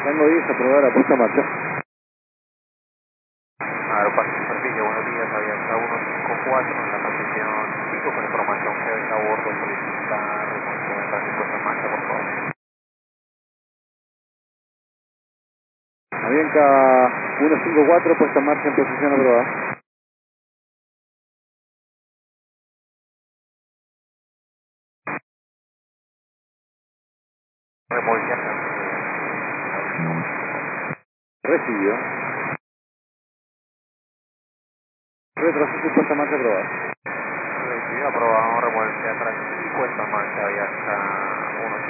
Tango 10, aprobada la puesta en marcha. Aeroparque Superficie, buenos días, Avianca 154 en la posición 5 con información que venga a bordo solicita remoción de tráfico puesta en marcha, por favor. Avianca 154, puesta en marcha en posición aprobada. Remolque Recibido. Retroceso y puesta en marcha aprobada. recibido, aprobado, remolque atrás y puesta en marcha, Avianca